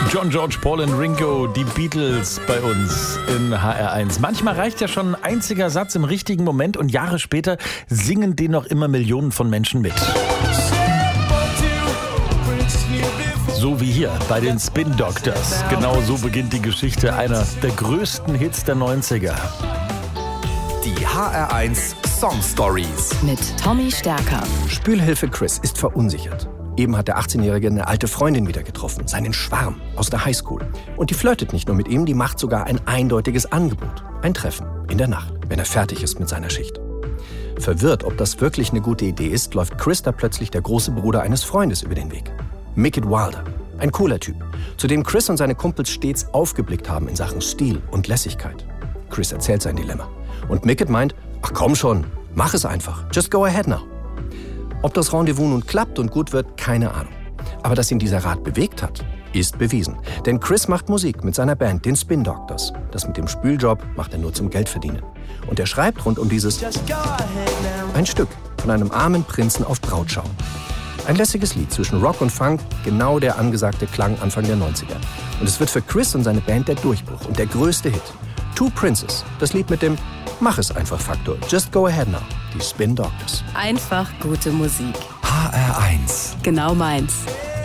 John, George, Paul und Ringo, die Beatles bei uns in HR1. Manchmal reicht ja schon ein einziger Satz im richtigen Moment und Jahre später singen den noch immer Millionen von Menschen mit. So wie hier bei den Spin Doctors. Genau so beginnt die Geschichte einer der größten Hits der 90er. Die HR1 Song Stories Mit Tommy Stärker. Spülhilfe Chris ist verunsichert. Eben hat der 18-Jährige eine alte Freundin wieder getroffen, seinen Schwarm aus der Highschool. Und die flirtet nicht nur mit ihm, die macht sogar ein eindeutiges Angebot. Ein Treffen in der Nacht, wenn er fertig ist mit seiner Schicht. Verwirrt, ob das wirklich eine gute Idee ist, läuft Chris da plötzlich der große Bruder eines Freundes über den Weg. Mickett Wilder, ein cooler Typ, zu dem Chris und seine Kumpels stets aufgeblickt haben in Sachen Stil und Lässigkeit. Chris erzählt sein Dilemma. Und Mickett meint, ach komm schon, mach es einfach, just go ahead now. Ob das Rendezvous nun klappt und gut wird, keine Ahnung. Aber dass ihn dieser Rat bewegt hat, ist bewiesen. Denn Chris macht Musik mit seiner Band, den Spin Doctors. Das mit dem Spüljob macht er nur zum Geldverdienen. Und er schreibt rund um dieses ein Stück von einem armen Prinzen auf Brautschau. Ein lässiges Lied zwischen Rock und Funk, genau der angesagte Klang Anfang der 90er. Und es wird für Chris und seine Band der Durchbruch und der größte Hit. Two Princes, das Lied mit dem Mach es einfach Faktor. Just go ahead now. Die Spin Doctors. Einfach gute Musik. HR1. Genau meins.